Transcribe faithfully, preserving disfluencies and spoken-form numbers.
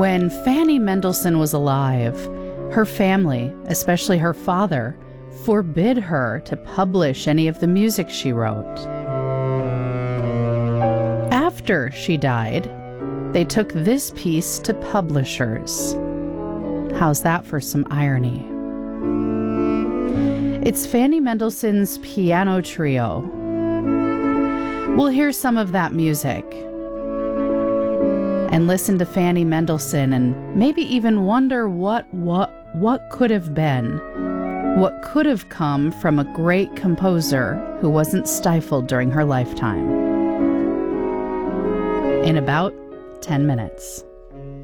When Fanny Mendelssohn was alive, her family, especially her father, forbid her to publish any of the music she wrote. After she died, they took this piece to publishers. How's that for some irony? It's Fanny Mendelssohn's Piano Trio. We'll hear some of that music and listen to Fanny Mendelssohn and maybe even wonder what what what could have been, what could have come from a great composer who wasn't stifled during her lifetime. In about ten minutes.